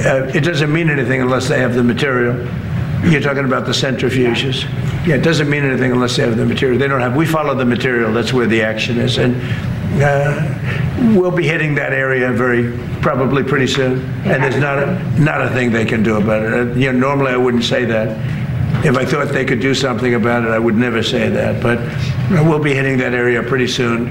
It doesn't mean anything unless they have the material. You're talking about the centrifuges. Yeah, it doesn't mean anything unless they have the material. They don't have. We follow the material. That's where the action is, and we'll be hitting that area probably pretty soon. And there's not a thing they can do about it. Normally I wouldn't say that. If I thought they could do something about it, I would never say that. But we'll be hitting that area pretty soon,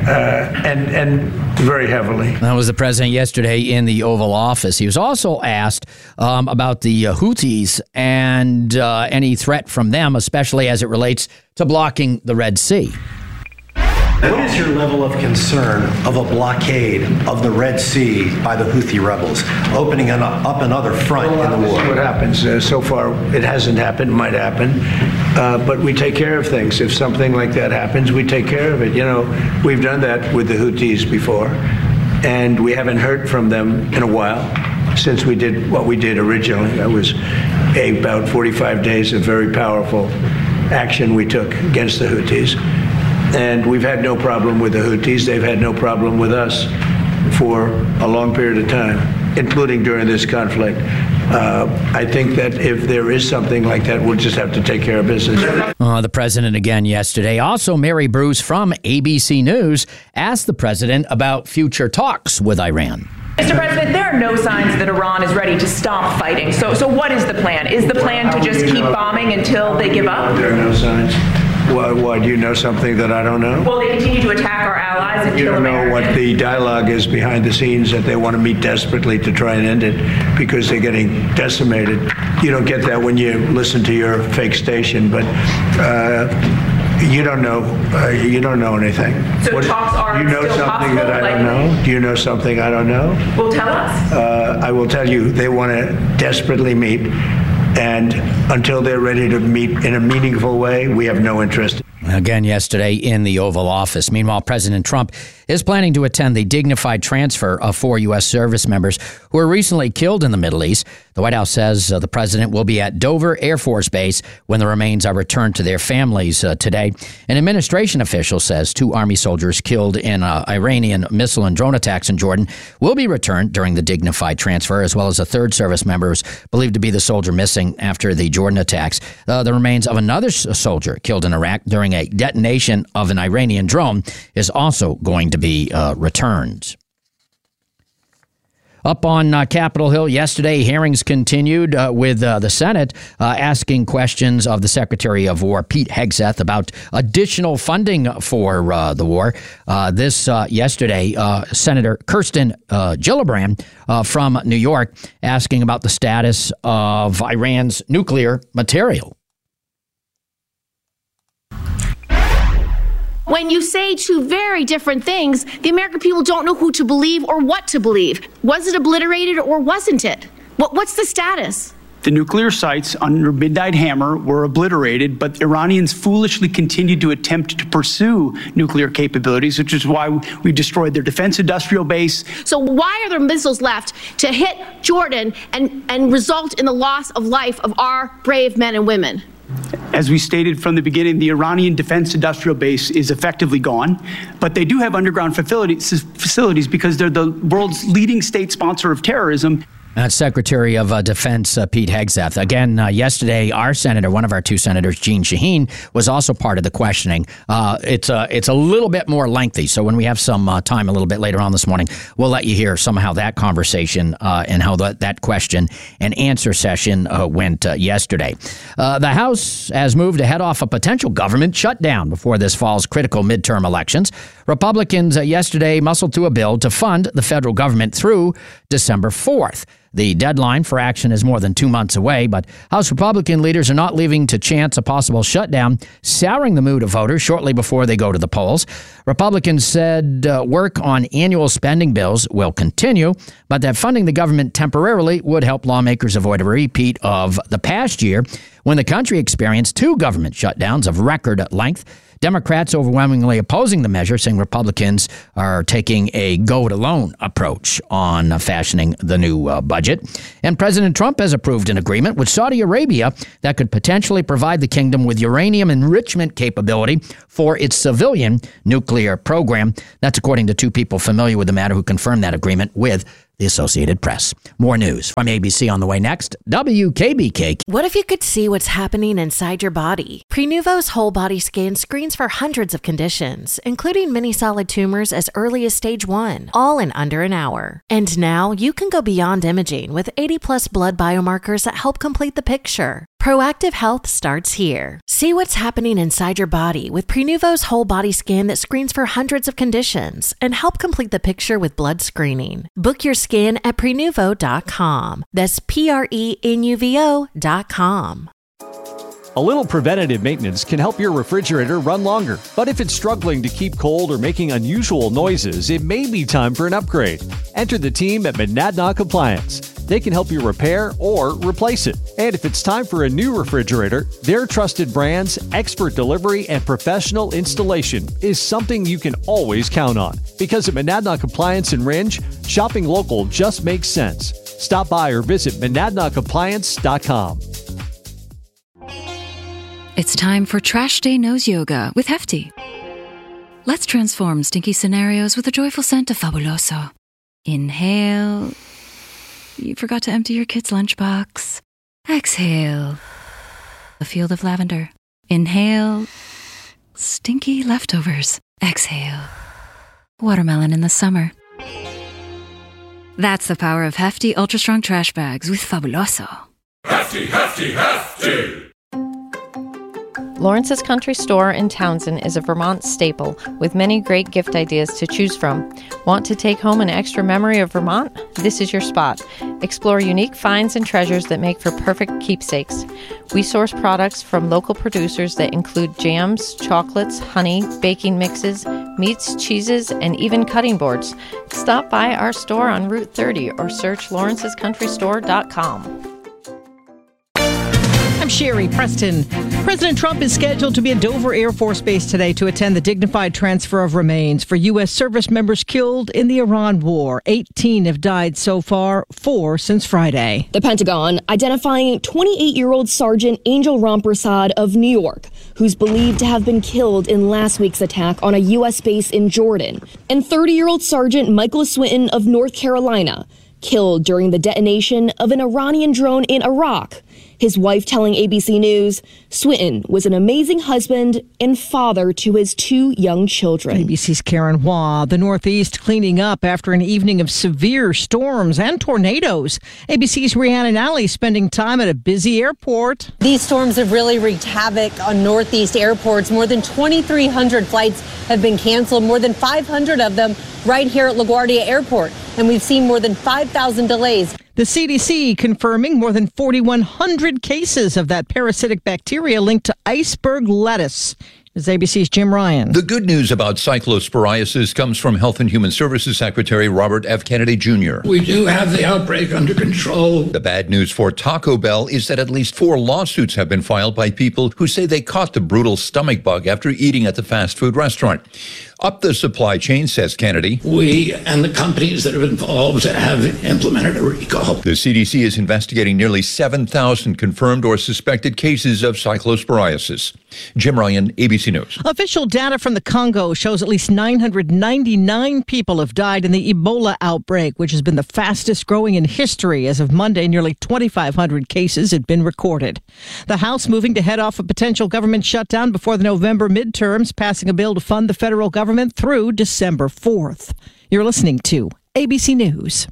and very heavily. That was the president yesterday in the Oval Office. He was also asked about the Houthis and any threat from them, especially as it relates to blocking the Red Sea. What is your level of concern of a blockade of the Red Sea by the Houthi rebels, opening up another front in the war? What happens? So far, it hasn't happened, might happen, but we take care of things. If something like that happens, we take care of it. We've done that with the Houthis before, and we haven't heard from them in a while since we did what we did originally. That was about 45 days of very powerful action we took against the Houthis. And we've had no problem with the Houthis. They've had no problem with us for a long period of time, including during this conflict. I think that if there is something like that, we'll just have to take care of business. The president again yesterday. Also, Mary Bruce from ABC News asked the president about future talks with Iran. Mr. President, there are no signs that Iran is ready to stop fighting. So what is the plan? Is the plan to just keep bombing until they give up? There are no signs. Why, do you know something that I don't know? Well, they continue to attack our allies and You kill don't know Americans. what the dialogue is behind the scenes, that they want to meet desperately to try and end it because they're getting decimated. You don't get that when you listen to your fake station, but you don't know. You don't know anything. So talks are you know still something possible, that I don't know? Do you know something I don't know? Well, tell us. I will tell you, they want to desperately meet. And until they're ready to meet in a meaningful way, we have no interest. Again yesterday in the Oval Office. Meanwhile, President Trump is planning to attend the dignified transfer of 4 U.S. service members who were recently killed in the Middle East. The White House says the president will be at Dover Air Force Base when the remains are returned to their families today. An administration official says 2 Army soldiers killed in Iranian missile and drone attacks in Jordan will be returned during the dignified transfer, as well as a 3rd service member who's believed to be the soldier missing after the Jordan attacks. The remains of another soldier killed in Iraq during a detonation of an Iranian drone is also going to be returned. Up on Capitol Hill yesterday, hearings continued with the Senate asking questions of the Secretary of War, Pete Hegseth, about additional funding for the war. Yesterday, Senator Kirsten Gillibrand from New York asking about the status of Iran's nuclear material. When you say 2 very different things, the American people don't know who to believe or what to believe. Was it obliterated or wasn't it? What's the status? The nuclear sites under Midnight Hammer were obliterated, but Iranians foolishly continued to attempt to pursue nuclear capabilities, which is why we destroyed their defense industrial base. So why are there missiles left to hit Jordan and result in the loss of life of our brave men and women? As we stated from the beginning, the Iranian defense industrial base is effectively gone, but they do have underground facilities because they're the world's leading state sponsor of terrorism. That's Secretary of Defense Pete Hegseth. Again, yesterday, our senator, one of our 2 senators, Jeanne Shaheen, was also part of the questioning. It's a little bit more lengthy, so when we have some time a little bit later on this morning, we'll let you hear somehow that conversation and how that question and answer session went yesterday. The House has moved to head off a potential government shutdown before this fall's critical midterm elections. Republicans yesterday muscled through a bill to fund the federal government through December 4th. The deadline for action is more than 2 months away, but House Republican leaders are not leaving to chance a possible shutdown, souring the mood of voters shortly before they go to the polls. Republicans said work on annual spending bills will continue, but that funding the government temporarily would help lawmakers avoid a repeat of the past year when the country experienced 2 government shutdowns of record length. Democrats overwhelmingly opposing the measure, saying Republicans are taking a go-it-alone approach on fashioning the new budget. And President Trump has approved an agreement with Saudi Arabia that could potentially provide the kingdom with uranium enrichment capability for its civilian nuclear program. That's according to 2 people familiar with the matter who confirmed that agreement with the Associated Press. More news from ABC on the way next. WKBK. What if you could see what's happening inside your body? Prenuvo's whole body scan screens for hundreds of conditions, including many solid tumors as early as stage 1, all in under an hour. And now you can go beyond imaging with 80+ blood biomarkers that help complete the picture. Proactive health starts here. See what's happening inside your body with Prenuvo's whole body scan that screens for hundreds of conditions and help complete the picture with blood screening. Book your scan at Prenuvo.com. That's Prenuvo.com. A little preventative maintenance can help your refrigerator run longer. But if it's struggling to keep cold or making unusual noises, it may be time for an upgrade. Enter the team at Monadnock Appliance. They can help you repair or replace it. And if it's time for a new refrigerator, their trusted brands, expert delivery, and professional installation is something you can always count on. Because at Monadnock Appliance in Rindge, shopping local just makes sense. Stop by or visit MonadnockAppliance.com. It's time for Trash Day Nose Yoga with Hefty. Let's transform stinky scenarios with a joyful scent of Fabuloso. Inhale. You forgot to empty your kid's lunchbox. Exhale. A field of lavender. Inhale. Stinky leftovers. Exhale. Watermelon in the summer. That's the power of Hefty Ultra Strong Trash Bags with Fabuloso. Hefty, Hefty, Hefty! Lawrence's Country Store in Townsend is a Vermont staple with many great gift ideas to choose from. Want to take home an extra memory of Vermont? This is your spot. Explore unique finds and treasures that make for perfect keepsakes. We source products from local producers that include jams, chocolates, honey, baking mixes, meats, cheeses, and even cutting boards. Stop by our store on Route 30 or search lawrencescountrystore.com. I'm Sherry Preston. President Trump is scheduled to be at Dover Air Force Base today to attend the dignified transfer of remains for U.S. service members killed in the Iran war. 18 have died so far, 4 since Friday. The Pentagon identifying 28-year-old Sergeant Angel Rampersad of New York, who's believed to have been killed in last week's attack on a U.S. base in Jordan, and 30-year-old Sergeant Michael Swinton of North Carolina, killed during the detonation of an Iranian drone in Iraq. His wife telling ABC News, Swinton was an amazing husband and father to his 2 young children. ABC's Karen Hua. The Northeast cleaning up after an evening of severe storms and tornadoes. ABC's Rhiannon Alley spending time at a busy airport. These storms have really wreaked havoc on Northeast airports. More than 2,300 flights have been canceled, more than 500 of them right here at LaGuardia Airport. And we've seen more than 5,000 delays. The CDC confirming more than 4,100 cases of that parasitic bacteria linked to iceberg lettuce. This is ABC's Jim Ryan. The good news about cyclosporiasis comes from Health and Human Services Secretary Robert F. Kennedy Jr. We do have the outbreak under control. The bad news for Taco Bell is that at least 4 lawsuits have been filed by people who say they caught the brutal stomach bug after eating at the fast food restaurant. Up the supply chain, says Kennedy. We and the companies that are involved have implemented a recall. The CDC is investigating nearly 7,000 confirmed or suspected cases of cyclosporiasis. Jim Ryan, ABC News. Official data from the Congo shows at least 999 people have died in the Ebola outbreak, which has been the fastest growing in history. As of Monday, nearly 2,500 cases had been recorded. The House moving to head off a potential government shutdown before the November midterms, passing a bill to fund the federal government through December 4th. You're listening to ABC News.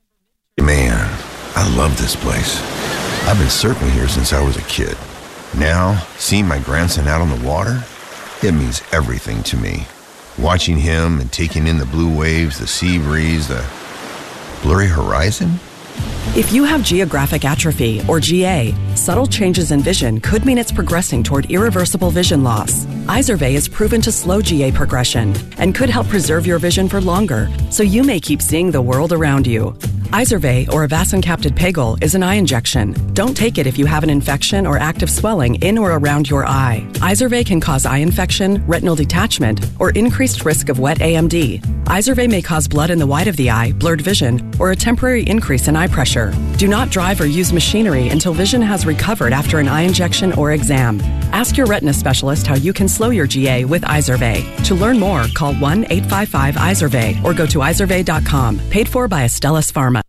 Man, I love this place. I've been surfing here since I was a kid. Now, seeing my grandson out on the water, it means everything to me. Watching him and taking in the blue waves, the sea breeze, the blurry horizon. If you have geographic atrophy, or GA, subtle changes in vision could mean it's progressing toward irreversible vision loss. Izervay is proven to slow GA progression and could help preserve your vision for longer, so you may keep seeing the world around you. Izervay, or avacincaptad pegol, is an eye injection. Don't take it if you have an infection or active swelling in or around your eye. Izervay can cause eye infection, retinal detachment, or increased risk of wet AMD. Izervay may cause blood in the white of the eye, blurred vision, or a temporary increase in eye pressure. Do not drive or use machinery until vision has recovered after an eye injection or exam. Ask your retina specialist how you can slow your GA with Izervay. To learn more, call 1-855-IZERVAY or go to izervay.com. Paid for by Astellas Pharma.